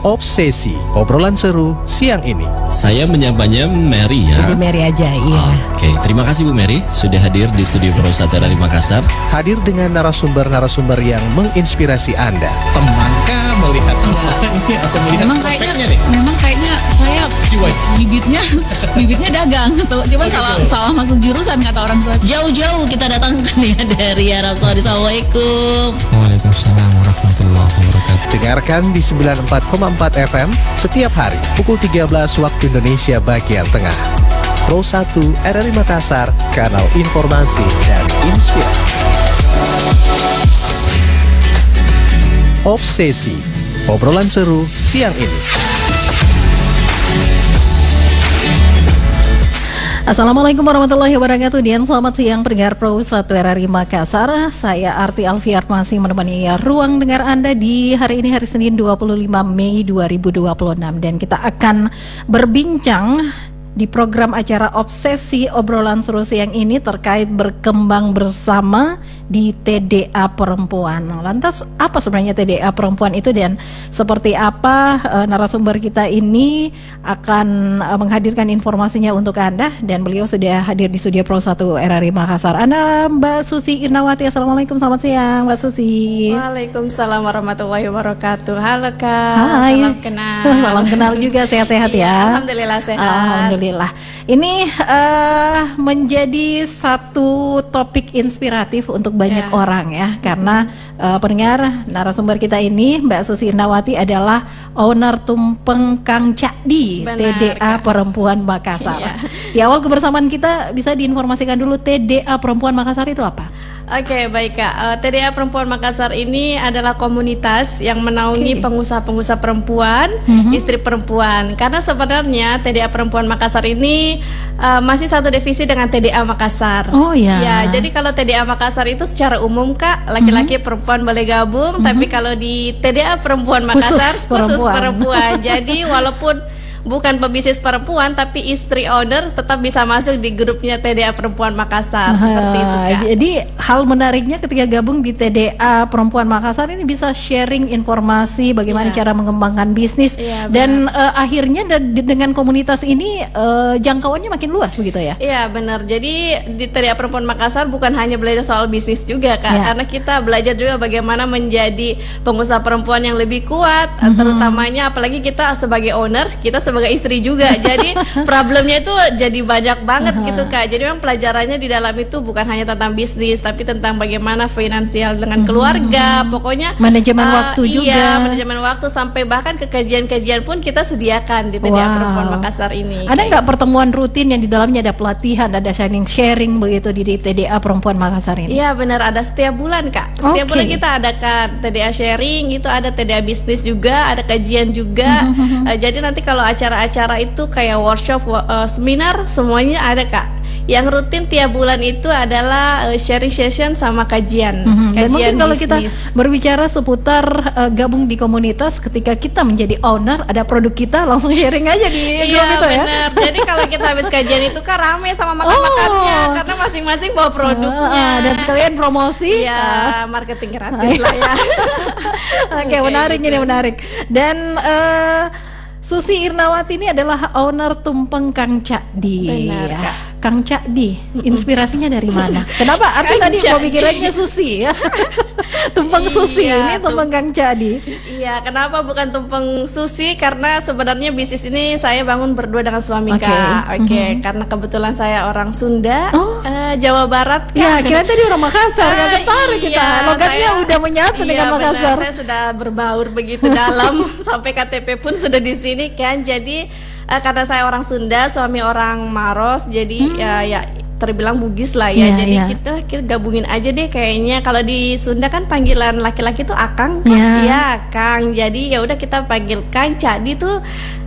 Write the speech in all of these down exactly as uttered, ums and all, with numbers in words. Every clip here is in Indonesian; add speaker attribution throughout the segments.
Speaker 1: Obsesi, obrolan seru siang ini.
Speaker 2: Saya menyapanya Mary ya.
Speaker 3: Ibu Mary aja, iya.
Speaker 2: Oke, terima kasih Bu Mary sudah hadir di studio Pro Satu R R I Makassar.
Speaker 1: Hadir dengan narasumber-narasumber yang menginspirasi Anda.
Speaker 4: Temankah melihat orangnya atau melihat
Speaker 3: Memang kayaknya,
Speaker 4: prospeknya nih?
Speaker 3: memang kayaknya saya bibitnya, bibitnya dagang. Tuh, cuman salah, salah masuk jurusan kata orang tua. Jauh-jauh kita datang ya dari Arab Saudi. Assalamualaikum.
Speaker 4: Waalaikumsalam warahmatullahi wabarakatuh.
Speaker 1: Dengarkan di sembilan puluh empat koma empat F M setiap hari pukul tiga belas waktu Indonesia bagian tengah. Pro satu R R I Makassar, kanal informasi dan inspirasi. Obsesi, obrolan seru siang ini.
Speaker 5: Assalamualaikum warahmatullahi wabarakatuh. Dan selamat siang pendengar Pro satu R R I Makassar. Saya Arti Alfiar masih menemani ruang dengar Anda di hari ini, hari Senin dua puluh lima Mei dua ribu dua puluh enam. Dan kita akan berbincang di program acara Obsesi Obrolan Seru siang ini terkait berkembang bersama di T D A Perempuan. Lantas apa sebenarnya T D A Perempuan itu dan seperti apa uh, narasumber kita ini akan uh, menghadirkan informasinya untuk Anda, dan beliau sudah hadir di studio Pro satu R R I Makassar. Anda Mbak Susi Irnawati. Assalamualaikum, selamat siang Mbak Susi.
Speaker 6: Waalaikumsalam warahmatullahi wabarakatuh. Halo Kak.
Speaker 5: Hai.
Speaker 6: Salam kenal.
Speaker 5: Salam kenal juga, sehat-sehat ya.
Speaker 6: Alhamdulillah sehat.
Speaker 5: Alhamdulillah. Ini uh, menjadi satu topik inspiratif untuk banyak
Speaker 6: Ya.
Speaker 5: orang ya, karena uh, pendengar narasumber kita ini Mbak Susi Irnawati adalah owner Tumpeng Kang Cakdi
Speaker 6: Benar,
Speaker 5: T D A
Speaker 6: Kak.
Speaker 5: Perempuan Makassar.
Speaker 6: Iya.
Speaker 5: Di awal kebersamaan kita bisa diinformasikan dulu T D A Perempuan Makassar itu apa?
Speaker 6: Oke, baik Kak. Uh, T D A Perempuan Makassar ini adalah komunitas yang menaungi
Speaker 5: Oke.
Speaker 6: pengusaha-pengusaha perempuan,
Speaker 5: Mhm.
Speaker 6: istri perempuan. Karena sebenarnya T D A Perempuan Makassar ini uh, masih satu divisi dengan T D A Makassar.
Speaker 5: Oh ya.
Speaker 6: Ya, jadi kalau T D A Makassar itu secara umum Kak, laki-laki perempuan boleh gabung, tapi kalau di T D A Perempuan
Speaker 5: Khusus
Speaker 6: Makassar khusus
Speaker 5: perempuan.
Speaker 6: perempuan. Jadi walaupun bukan pebisnis perempuan tapi istri owner tetap bisa masuk di grupnya T D A Perempuan Makassar. Seperti itu
Speaker 5: Ah,
Speaker 6: Kak.
Speaker 5: Jadi hal menariknya ketika gabung di T D A Perempuan Makassar ini bisa sharing informasi bagaimana
Speaker 6: Iya.
Speaker 5: cara mengembangkan bisnis,
Speaker 6: Iya,
Speaker 5: dan eh, akhirnya da- di- dengan komunitas ini eh, jangkauannya makin luas begitu ya.
Speaker 6: Iya benar. Jadi di T D A Perempuan Makassar bukan hanya belajar soal bisnis juga Kak,
Speaker 5: Ya.
Speaker 6: karena kita belajar juga bagaimana menjadi pengusaha perempuan yang lebih kuat,
Speaker 5: Mhm.
Speaker 6: terutamanya apalagi kita sebagai owners, kita sebagai istri juga. Jadi problemnya itu jadi banyak banget gitu Kak. Jadi memang pelajarannya di dalam itu bukan hanya tentang bisnis, tapi tentang bagaimana finansial dengan keluarga. Pokoknya
Speaker 5: Manajemen
Speaker 6: uh,
Speaker 5: waktu juga.
Speaker 6: Iya, manajemen waktu, sampai bahkan ke kajian-kajian pun kita sediakan di T D A
Speaker 5: Wow.
Speaker 6: Perempuan Makassar ini.
Speaker 5: Ada
Speaker 6: Kayak
Speaker 5: nggak pertemuan rutin yang di dalamnya ada pelatihan, ada sharing sharing begitu di, di T D A Perempuan Makassar ini?
Speaker 6: Iya benar, ada setiap bulan Kak. Setiap
Speaker 5: Oke.
Speaker 6: bulan kita adakan T D A sharing, itu ada T D A bisnis juga, ada kajian juga. Eh, jadi nanti kalau acara-acara itu kayak workshop, wo- eh, seminar, semuanya ada Kak. Yang rutin tiap bulan itu adalah eh, sharing session sama kajian.
Speaker 5: Mhm. Dan
Speaker 6: Kajian
Speaker 5: mungkin kalau kita
Speaker 6: bisnis.
Speaker 5: berbicara seputar eh, gabung di komunitas, ketika kita menjadi owner, ada produk kita langsung sharing aja di grup
Speaker 6: Iya
Speaker 5: itu ya.
Speaker 6: benar. Jadi kalau kita habis kajian itu kan rame sama makan-makannya,
Speaker 5: Oh.
Speaker 6: karena masing-masing bawa produknya.
Speaker 5: Ah, dan sekalian promosi.
Speaker 6: Iya,
Speaker 5: Ah,
Speaker 6: marketing gratis lah ya.
Speaker 5: Oke,
Speaker 6: Kayak
Speaker 5: menarik
Speaker 6: gitu.
Speaker 5: ini menarik. Dan eh, Susi Irnawati ini adalah owner Tumpeng Kang Cakdi.
Speaker 6: Benar,
Speaker 5: ya.
Speaker 6: Kak.
Speaker 5: Kang Cakdi, inspirasinya dari mana? Kenapa? Arti
Speaker 6: Kang
Speaker 5: tadi
Speaker 6: Cakdi.
Speaker 5: pemikirannya Susi ya. Tumpeng Susi,
Speaker 6: Iya,
Speaker 5: ini Tumpeng Kang Cakdi.
Speaker 6: Iya, kenapa bukan tumpeng sushi? Karena sebenarnya bisnis ini saya bangun berdua dengan suami
Speaker 5: Oke.
Speaker 6: Kak. Oke,
Speaker 5: Mhm.
Speaker 6: karena kebetulan saya orang Sunda,
Speaker 5: Oh.
Speaker 6: eh, Jawa Barat Kak.
Speaker 5: Ya, kira tadi orang Makassar, nggak
Speaker 6: Ah,
Speaker 5: tertarik kita.
Speaker 6: iya,
Speaker 5: Logatnya
Speaker 6: saya-
Speaker 5: udah menyatu
Speaker 6: iya,
Speaker 5: dengan
Speaker 6: benar.
Speaker 5: Makassar.
Speaker 6: Saya sudah berbaur begitu dalam, sampai K T P pun sudah di sini kan. Jadi eh, karena saya orang Sunda, suami orang Maros, jadi ya ya terbilang Bugis lah ya.
Speaker 5: Iya,
Speaker 6: Jadi
Speaker 5: iya.
Speaker 6: kita kita gabungin aja deh kayaknya. Kalau di Sunda kan panggilan laki-laki tuh Akang,
Speaker 5: Iya.
Speaker 6: ya Kang. Jadi ya udah kita panggil Kang Cakdi tuh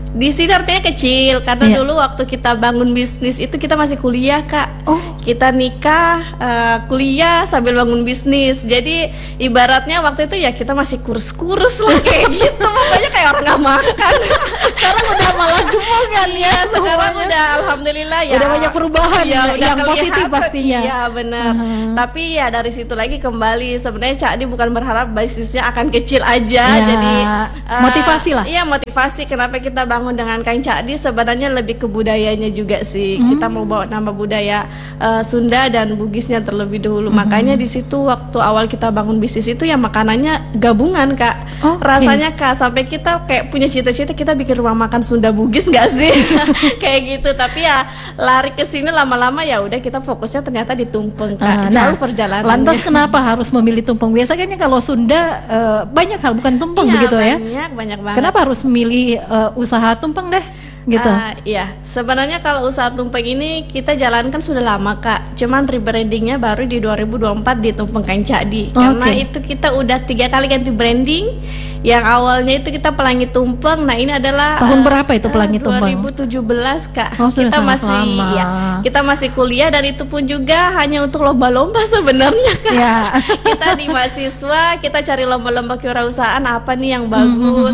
Speaker 6: Di sini artinya kecil karena
Speaker 5: Iya.
Speaker 6: dulu waktu kita bangun bisnis itu kita masih kuliah Kak.
Speaker 5: Oh.
Speaker 6: Kita nikah, uh, kuliah sambil bangun bisnis. Jadi ibaratnya waktu itu ya kita masih kurus-kurus lah kayak gitu. Pokoknya kayak orang nggak makan.
Speaker 5: Sekarang udah malah gemuk kan ya.
Speaker 6: Iya, sekarang
Speaker 5: semuanya.
Speaker 6: udah alhamdulillah ya.
Speaker 5: Udah banyak perubahan
Speaker 6: ya, udah
Speaker 5: yang
Speaker 6: kelihatan.
Speaker 5: positif pastinya.
Speaker 6: Iya benar.
Speaker 5: Uh-huh.
Speaker 6: Tapi ya dari situ lagi kembali sebenarnya Cak Di bukan berharap bisnisnya akan kecil aja.
Speaker 5: Ya,
Speaker 6: Jadi uh,
Speaker 5: motivasi lah.
Speaker 6: Iya motivasi. Kenapa kita bangun dengan Kang Cak Di sebenarnya lebih ke budayanya juga sih.
Speaker 5: Hmm.
Speaker 6: Kita mau bawa nama budaya uh, Sunda dan Bugisnya terlebih dahulu.
Speaker 5: Hmm.
Speaker 6: Makanya di situ waktu awal kita bangun bisnis itu ya makanannya gabungan Kak.
Speaker 5: Oke.
Speaker 6: Rasanya Kak sampai kita kayak punya cita-cita kita bikin rumah makan Sunda Bugis nggak sih? Kayak gitu. Tapi ya lari ke sini lama-lama ya udah kita fokusnya ternyata di tumpeng Kak.
Speaker 5: Ah,
Speaker 6: Jauh
Speaker 5: nah,
Speaker 6: perjalanannya.
Speaker 5: lantas kenapa harus memilih tumpeng? Biasanya kalau Sunda eh, banyak hal bukan tumpeng
Speaker 6: Iya,
Speaker 5: begitu ya.
Speaker 6: banyak, banyak banget.
Speaker 5: Kenapa harus memilih eh, usaha tumpeng deh gitu?
Speaker 6: Ah, iya, sebenarnya kalau usaha tumpeng ini kita jalankan sudah lama Kak. Cuman rebrandingnya baru di dua ribu dua puluh empat di Tumpeng Kang Cak Di. Karena
Speaker 5: Oke.
Speaker 6: itu kita udah tiga kali ganti branding. Yang awalnya itu kita Pelangi Tumpeng. Nah ini adalah
Speaker 5: Tahun
Speaker 6: eh,
Speaker 5: berapa itu Pelangi
Speaker 6: eh,
Speaker 5: Tumpeng?
Speaker 6: dua ribu tujuh belas Kak.
Speaker 5: Oh, sudah
Speaker 6: kita
Speaker 5: sangat
Speaker 6: masih
Speaker 5: lama.
Speaker 6: ya, kita masih kuliah dan itu pun juga hanya untuk lomba-lomba sebenarnya Kak.
Speaker 5: Ya.
Speaker 6: Kita di mahasiswa kita cari lomba-lomba kewirausahaan apa nih yang bagus.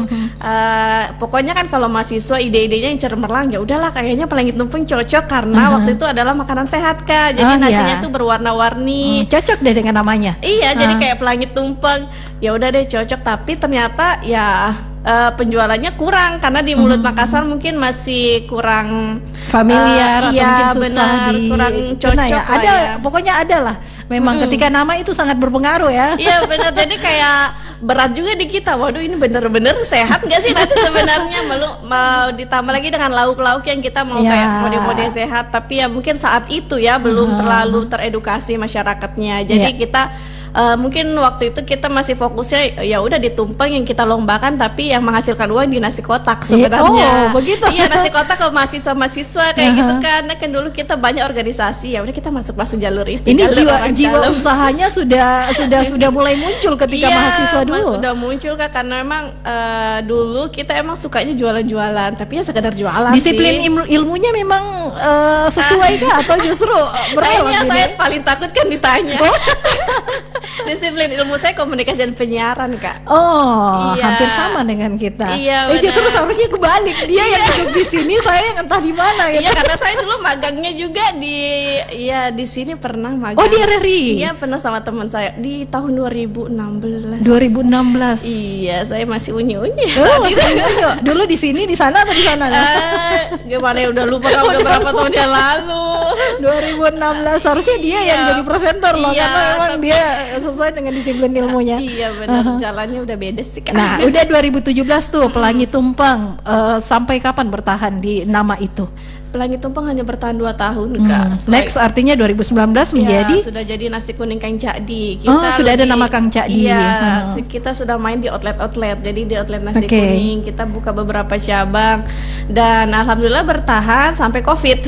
Speaker 6: Eh, pokoknya kan kalau mahasiswa ide-idenya yang cemerlang ya udahlah kayaknya Pelangi Tumpeng cocok karena waktu itu adalah makanan sehat Kak. Jadi
Speaker 5: Oh,
Speaker 6: nasinya
Speaker 5: iya.
Speaker 6: tuh berwarna-warni.
Speaker 5: Hmm, cocok deh dengan namanya.
Speaker 6: Iya, jadi
Speaker 5: Ah.
Speaker 6: kayak Pelangi Tumpeng. Ya udah deh cocok, tapi ternyata ya eh, penjualannya kurang karena di mulut Makassar mungkin masih kurang
Speaker 5: Familiar
Speaker 6: eh,
Speaker 5: atau
Speaker 6: iya,
Speaker 5: mungkin susah
Speaker 6: benar,
Speaker 5: di
Speaker 6: kurang
Speaker 5: cerna
Speaker 6: cocok
Speaker 5: ya.
Speaker 6: lah
Speaker 5: Ada
Speaker 6: ya.
Speaker 5: pokoknya ada lah. Memang ketika nama itu sangat berpengaruh ya.
Speaker 6: Iya benar, jadi kayak berat juga di kita. Waduh ini bener-bener sehat nggak sih nanti sebenarnya mau, mau ditambah lagi dengan lauk-lauk yang kita mau
Speaker 5: Ya.
Speaker 6: kayak mode-mode sehat. Tapi ya mungkin saat itu ya belum terlalu teredukasi masyarakatnya. Jadi
Speaker 5: Ya.
Speaker 6: kita eh, mungkin waktu itu kita masih fokusnya ya udah di tumpeng yang kita lombakan, tapi yang menghasilkan uang di nasi kotak
Speaker 5: Iya,
Speaker 6: sebenarnya.
Speaker 5: oh, begitu.
Speaker 6: Iya nasi kotak ke mahasiswa-mahasiswa kayak gitu kan. Nah, kan dulu kita banyak organisasi ya udah kita masuk-masuk jalur itu.
Speaker 5: Ini
Speaker 6: jalur
Speaker 5: jiwa
Speaker 6: orang
Speaker 5: jiwa
Speaker 6: dalam.
Speaker 5: usahanya sudah sudah sudah mulai muncul ketika
Speaker 6: Iya,
Speaker 5: mahasiswa
Speaker 6: mas-
Speaker 5: dulu.
Speaker 6: udah muncul Kak karena memang eh, dulu kita emang sukanya jualan-jualan, tapi ya sekedar jualan
Speaker 5: Disiplin
Speaker 6: sih.
Speaker 5: ilmu- ilmunya memang eh, sesuai kah atau justru berat
Speaker 6: Kayaknya
Speaker 5: waktu
Speaker 6: saya
Speaker 5: ini?
Speaker 6: paling takut kan ditanya.
Speaker 5: Oh.
Speaker 6: Disiplin ilmu saya komunikasi dan penyiaran Kak.
Speaker 5: Oh,
Speaker 6: Iya.
Speaker 5: hampir sama dengan kita.
Speaker 6: Iya,
Speaker 5: eh, justru
Speaker 6: benar.
Speaker 5: seharusnya kebalik. Dia yang duduk di sini, saya yang entah di mana
Speaker 6: Iya
Speaker 5: gitu.
Speaker 6: karena saya dulu magangnya juga di ya di sini pernah magang.
Speaker 5: Oh, di R R I.
Speaker 6: Iya pernah sama teman saya di tahun dua ribu enam belas.
Speaker 5: dua ribu enam belas.
Speaker 6: Iya saya masih unyu-unyu
Speaker 5: Oh,
Speaker 6: saat
Speaker 5: masih
Speaker 6: itu.
Speaker 5: unyu. Dulu di sini, di sana atau di sana?
Speaker 6: Eh, gimana ya udah lupa Kak, udah
Speaker 5: Udah
Speaker 6: berapa
Speaker 5: lupa.
Speaker 6: tahun yang lalu.
Speaker 5: dua ribu enam belas harusnya dia yang
Speaker 6: Iya.
Speaker 5: jadi presenter loh,
Speaker 6: Iya,
Speaker 5: karena memang
Speaker 6: tapi-
Speaker 5: dia sesuai dengan disiplin ilmunya.
Speaker 6: Iya benar, jalannya udah beda sih Kak.
Speaker 5: Nah, udah dua ribu tujuh belas tuh Pelangi Tumpeng. Eh, sampai kapan bertahan di nama itu?
Speaker 6: Pelangi Tumpeng hanya bertahan dua tahun
Speaker 5: Hmm.
Speaker 6: Kak. Setelah-
Speaker 5: Next artinya dua ribu sembilan belas
Speaker 6: Ya,
Speaker 5: menjadi
Speaker 6: sudah jadi nasi kuning Kang Cak Di.
Speaker 5: Oh, sudah ada nama Kang Cak Di.
Speaker 6: Iya,
Speaker 5: Hmm.
Speaker 6: si- kita sudah main di outlet-outlet. Jadi di outlet nasi
Speaker 5: Oke.
Speaker 6: kuning kita buka beberapa cabang dan alhamdulillah bertahan sampai Covid.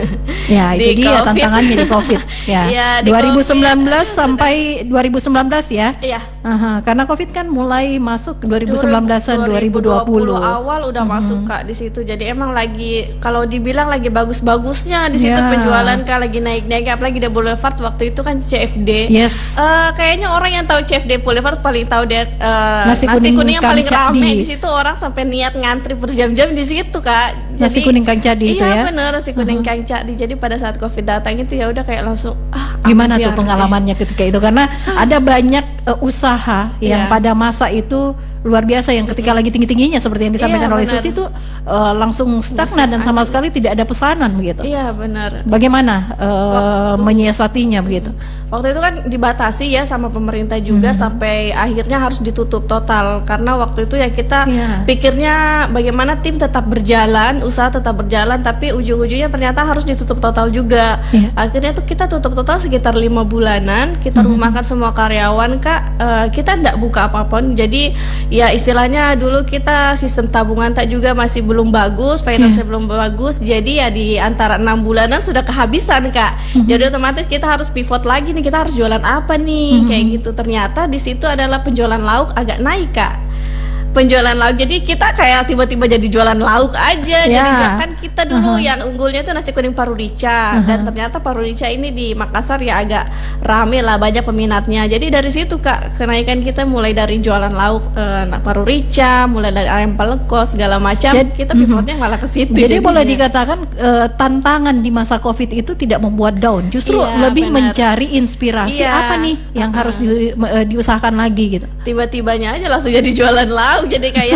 Speaker 5: Ya, itu
Speaker 6: Di
Speaker 5: dia
Speaker 6: Covid.
Speaker 5: tantangannya di Covid. Ya.
Speaker 6: Iya, di
Speaker 5: dua ribu sembilan belas
Speaker 6: Covid.
Speaker 5: sampai dua ribu sembilan belas ya.
Speaker 6: Iya.
Speaker 5: Aha, karena Covid kan mulai masuk dua ribu sembilan belasan dua ribu dua puluh.
Speaker 6: awal udah masuk Kak di situ. Jadi emang lagi kalau dibilang lagi bagus-bagusnya di situ
Speaker 5: Ya.
Speaker 6: penjualan Kak lagi naik-naik apalagi di Boulevard waktu itu kan C F D.
Speaker 5: Yes.
Speaker 6: Eh, kayaknya orang yang tahu C F D Boulevard paling tahu deh eh,
Speaker 5: Nasi
Speaker 6: nasi,
Speaker 5: kuning
Speaker 6: kuning yang
Speaker 5: Kang
Speaker 6: paling
Speaker 5: Cak
Speaker 6: ramai
Speaker 5: Di.
Speaker 6: di situ orang sampai niat ngantri berjam-jam di situ Kak.
Speaker 5: Nasi kuning Kang Cak Di itu ya?
Speaker 6: Iya bener nasi kuning Kang Cak Di. Jadi pada saat Covid datang itu ya udah kayak langsung ah
Speaker 5: Gimana
Speaker 6: aku
Speaker 5: tuh
Speaker 6: biar
Speaker 5: pengalamannya ketika itu? Karena ada banyak eh, usaha yang
Speaker 6: Iya.
Speaker 5: pada masa itu luar biasa yang ketika lagi tinggi-tingginya seperti yang disampaikan
Speaker 6: Iya,
Speaker 5: oleh
Speaker 6: benar.
Speaker 5: Susi itu eh, langsung stagnan dan sama sekali tidak ada pesanan begitu.
Speaker 6: deh. Iya benar.
Speaker 5: Bagaimana eh, menyiasatinya begitu?
Speaker 6: Waktu itu kan dibatasi ya sama pemerintah juga sampai akhirnya harus ditutup total karena waktu itu ya kita
Speaker 5: Iya.
Speaker 6: pikirnya bagaimana tim tetap berjalan, usaha tetap berjalan tapi ujung-ujungnya ternyata harus ditutup total juga.
Speaker 5: Iya.
Speaker 6: Akhirnya tuh kita tutup total sekitar lima bulanan, kita rumahkan semua karyawan Kak, eh, kita enggak buka apapun. Jadi ya istilahnya dulu kita sistem tabungan tak juga masih belum bagus, finance belum bagus. Jadi ya di antara enam bulanan sudah kehabisan Kak. Jadi otomatis kita harus pivot lagi nih, kita harus jualan apa nih kayak gitu. Ternyata di situ adalah penjualan lauk agak naik Kak. penjualan lauk. Jadi kita kayak tiba-tiba jadi jualan lauk aja.
Speaker 5: Ya.
Speaker 6: Jadi kan kita dulu
Speaker 5: Uh-huh.
Speaker 6: yang unggulnya tuh nasi kuning paru rica.
Speaker 5: Uh-huh.
Speaker 6: Dan ternyata paru rica ini di Makassar ya agak rame lah, banyak peminatnya. Jadi dari situ Kak, kenaikan kita mulai dari jualan lauk eh, paru rica, mulai dari ayam pelekos segala macam.
Speaker 5: Jadi-
Speaker 6: kita pivotnya malah ke situ.
Speaker 5: Jadi
Speaker 6: jadinya.
Speaker 5: boleh dikatakan eh, tantangan di masa Covid itu tidak membuat down, justru
Speaker 6: Iya,
Speaker 5: lebih
Speaker 6: benar.
Speaker 5: mencari inspirasi
Speaker 6: Iya.
Speaker 5: apa nih yang harus di- eh, diusahakan lagi gitu.
Speaker 6: Tiba-tibanya aja langsung jadi jualan lauk, jadi kayak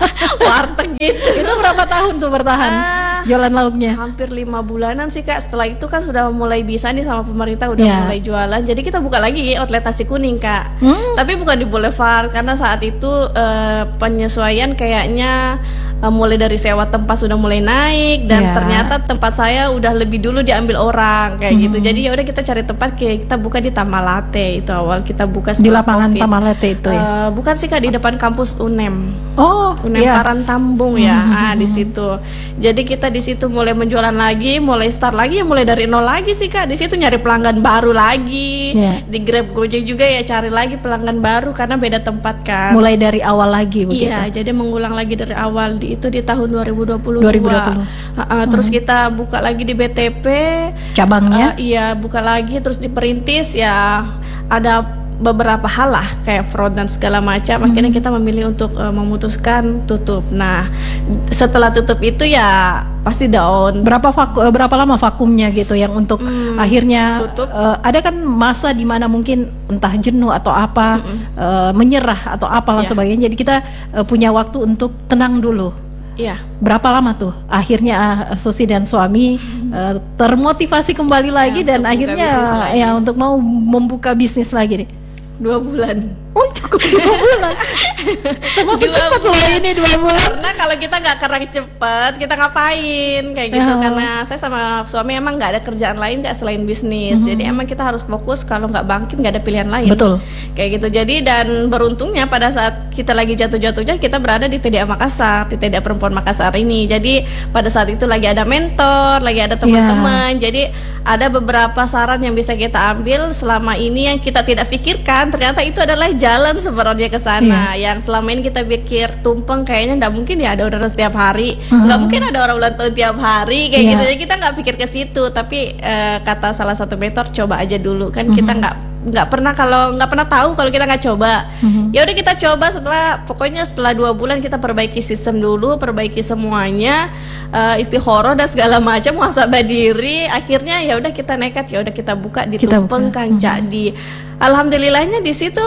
Speaker 6: warteg gitu.
Speaker 5: Itu berapa tahun tuh bertahan
Speaker 6: Ah.
Speaker 5: jualan lauknya?
Speaker 6: Hampir lima bulanan sih Kak. Setelah itu kan sudah mulai bisa nih sama pemerintah, udah
Speaker 5: Ya.
Speaker 6: mulai jualan. Jadi kita buka lagi outlet nasi kuning Kak.
Speaker 5: Hmm.
Speaker 6: Tapi bukan di Boulevard, karena saat itu eh, penyesuaian kayaknya eh, mulai dari sewa tempat sudah mulai naik, dan
Speaker 5: Ya.
Speaker 6: ternyata tempat saya udah lebih dulu diambil orang kayak gitu. Jadi ya udah kita cari tempat, kayak kita buka di Tamalate. Itu awal kita buka
Speaker 5: Di
Speaker 6: setelah
Speaker 5: lapangan
Speaker 6: Covid.
Speaker 5: Tamalate itu ya.
Speaker 6: Eh, bukan sih Kak, di depan kampus U N E M.
Speaker 5: Oh,
Speaker 6: Unem
Speaker 5: iya.
Speaker 6: Parantambung ya, ah, di situ. Jadi kita di situ mulai menjualan lagi, mulai start lagi ya, mulai dari nol lagi sih Kak. Di situ nyari pelanggan baru lagi.
Speaker 5: Iya.
Speaker 6: Di Grab Gojek juga ya cari lagi pelanggan baru karena beda tempat kan.
Speaker 5: Mulai dari awal lagi begitu.
Speaker 6: Iya, jadi mengulang lagi dari awal di itu di tahun dua ribu dua puluh.
Speaker 5: dua ribu dua puluh.
Speaker 6: Ah, ah, terus kita buka lagi di B T P.
Speaker 5: Cabangnya?
Speaker 6: Ah, iya, buka lagi terus diperintis ya, ada beberapa hal lah kayak fraud dan segala macam. Akhirnya kita memilih untuk eh, memutuskan tutup. Nah, setelah tutup itu ya pasti down.
Speaker 5: Berapa vaku, eh, berapa lama vakumnya gitu yang untuk
Speaker 6: Hmm,
Speaker 5: akhirnya
Speaker 6: tutup.
Speaker 5: eh, ada kan masa di mana mungkin entah jenuh atau apa, eh, menyerah atau apalah
Speaker 6: Iya.
Speaker 5: sebagainya. Jadi kita eh, punya waktu untuk tenang dulu.
Speaker 6: Iya.
Speaker 5: Berapa lama tuh akhirnya ah, Susi dan suami eh, termotivasi kembali lagi
Speaker 6: Ya,
Speaker 5: dan
Speaker 6: untuk buka
Speaker 5: akhirnya
Speaker 6: bisnis lagi.
Speaker 5: ya untuk mau membuka bisnis lagi nih.
Speaker 6: Dua bulan.
Speaker 5: Oh cukup dua bulan. Termasuk
Speaker 6: Dua
Speaker 5: cepat loh ini dua bulan.
Speaker 6: Karena kalau kita nggak kerja cepet, kita ngapain kayak gitu?
Speaker 5: Ya.
Speaker 6: Karena saya sama suami emang nggak ada kerjaan lain nggak selain bisnis. Jadi emang kita harus fokus. Kalau nggak bangkit nggak ada pilihan lain.
Speaker 5: Betul.
Speaker 6: Kayak gitu. Jadi dan beruntungnya pada saat kita lagi jatuh-jatuhnya kita berada di T D A Makassar, di T D A Perempuan Makassar ini. Jadi pada saat itu lagi ada mentor, lagi ada teman-teman. Jadi ada beberapa saran yang bisa kita ambil selama ini yang kita tidak pikirkan. Ternyata itu adalah jalan sebenarnya ke sana. Yang selama ini kita pikir tumpeng kayaknya nggak mungkin ya ada orderan setiap hari, nggak mungkin ada orang ulang tahun tiap hari kayak
Speaker 5: Iya.
Speaker 6: gitu. Jadi kita nggak pikir ke situ. Tapi eh, kata salah satu mentor, coba aja dulu kan. Kita nggak nggak pernah kalau nggak pernah tahu kalau kita nggak coba. Ya udah kita coba. Setelah pokoknya setelah dua bulan kita perbaiki sistem dulu, perbaiki semuanya, eh, istikharah dan segala macam, muhasabah diri. Akhirnya ya udah kita nekat, ya udah kita buka di
Speaker 5: Kita
Speaker 6: Tumpeng
Speaker 5: buka.
Speaker 6: Kang Cakdi. Alhamdulillahnya di situ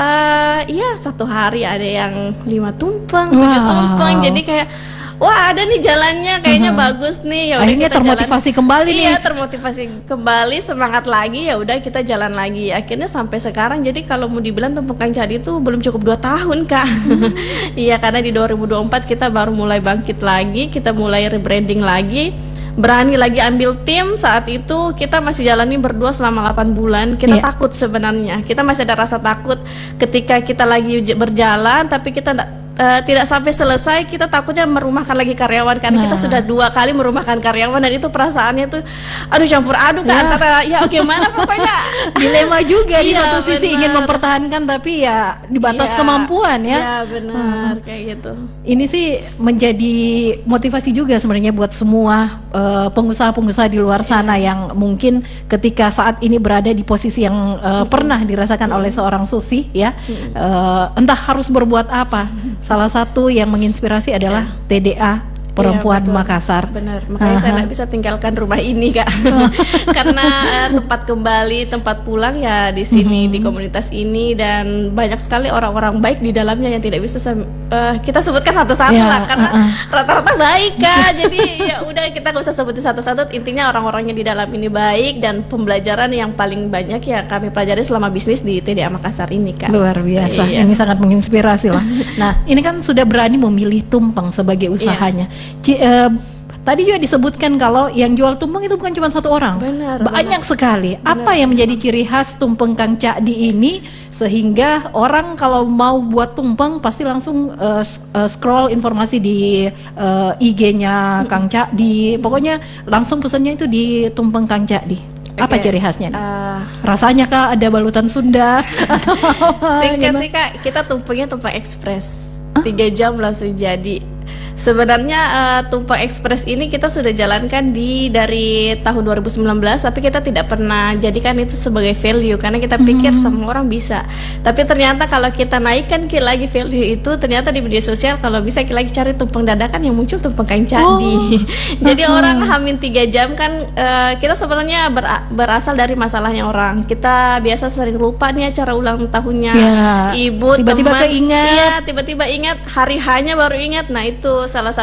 Speaker 6: eh ya satu hari ada yang lima tumpeng, tujuh
Speaker 5: Wow.
Speaker 6: tumpeng. Jadi kayak wah ada nih jalannya, kayaknya bagus nih. Ya udah
Speaker 5: Akhirnya
Speaker 6: kita
Speaker 5: termotivasi
Speaker 6: jalan.
Speaker 5: kembali nih.
Speaker 6: Iya, termotivasi kembali, semangat lagi. Ya udah kita jalan lagi. Akhirnya sampai sekarang. Jadi kalau mau dibilang Tumpeng Kang Cakdi itu belum cukup dua tahun Kak. Iya, karena di dua ribu dua puluh empat kita baru mulai bangkit lagi, kita mulai rebranding lagi. Berani lagi ambil tim. Saat itu kita masih jalani berdua selama delapan bulan. Kita
Speaker 5: Iya.
Speaker 6: takut sebenarnya. Kita masih ada rasa takut ketika kita lagi j- berjalan, tapi kita ndak- eh, tidak sampai selesai. Kita takutnya merumahkan lagi karyawan karena kita
Speaker 5: Nah.
Speaker 6: sudah dua kali merumahkan karyawan, dan itu perasaannya tuh aduh campur aduk Kak,
Speaker 5: Ya.
Speaker 6: antara ya gimana pokoknya.
Speaker 5: Dilema juga di
Speaker 6: Iya,
Speaker 5: satu sisi
Speaker 6: benar.
Speaker 5: ingin mempertahankan tapi ya di batas
Speaker 6: Iya.
Speaker 5: kemampuan ya.
Speaker 6: Iya benar kayak gitu.
Speaker 5: Ini sih menjadi motivasi juga sebenarnya buat semua eh, pengusaha-pengusaha di luar sana yang mungkin ketika saat ini berada di posisi yang eh, pernah dirasakan oleh seorang Susi ya, eh, entah harus berbuat apa. Salah satu yang menginspirasi adalah T D A Perempuan
Speaker 6: Iya, betul.
Speaker 5: Makassar.
Speaker 6: Benar, makanya saya
Speaker 5: Aha.
Speaker 6: nggak bisa tinggalkan rumah ini Kak. Karena eh, tempat kembali, tempat pulang ya di sini, di komunitas ini, dan banyak sekali orang-orang baik di dalamnya yang tidak bisa saya- eh, kita sebutkan satu-satu
Speaker 5: Ya,
Speaker 6: lah, karena
Speaker 5: uh-uh.
Speaker 6: rata-rata baik Kak. Jadi ya udah kita nggak usah sebutin satu-satu. Intinya orang-orangnya di dalam ini baik, dan pembelajaran yang paling banyak ya kami pelajari selama bisnis di T D A Makassar ini Kak.
Speaker 5: Luar biasa,
Speaker 6: Iya.
Speaker 5: ini sangat menginspirasi lah. Nah, ini kan sudah berani memilih tumpeng sebagai usahanya. Ci- eh, tadi juga disebutkan kalau yang jual tumpeng itu bukan cuma satu orang,
Speaker 6: Benar,
Speaker 5: banyak sekali. Apa yang menjadi ciri khas tumpeng Kang Cakdi ini sehingga orang kalau mau buat tumpeng pasti langsung eh, s- eh, scroll informasi di eh, I G-nya Kang Cakdi, pokoknya langsung pesannya itu di tumpeng Kang Cakdi. Apa
Speaker 6: Oke.
Speaker 5: ciri khasnya? nih?
Speaker 6: Eh,
Speaker 5: Rasanya kah ada balutan Sunda? Atau apa?
Speaker 6: Singkat
Speaker 5: Gimana?
Speaker 6: sih Kak, kita tumpengnya tumpeng ekspres. tiga jam langsung jadi. Sebenarnya uh, Tumpeng Express ini kita sudah jalankan di dari tahun dua ribu sembilan belas, tapi kita tidak pernah jadikan itu sebagai value karena kita pikir
Speaker 5: Hmm.
Speaker 6: semua orang bisa. Tapi ternyata kalau kita naikkan ki- lagi value itu, ternyata di media sosial kalau bisa ki- lagi cari tumpeng dadakan yang muncul tumpeng kain candi. Jadi orang hamin tiga jam kan, uh, kita sebenarnya ber- berasal dari masalahnya orang. Kita biasa sering lupa nih acara ulang tahunnya
Speaker 5: Ya,
Speaker 6: ibu,
Speaker 5: tiba-tiba
Speaker 6: teman.
Speaker 5: keingat.
Speaker 6: Iya, tiba-tiba ingat, hari hanya baru ingat. Nah itu salah satu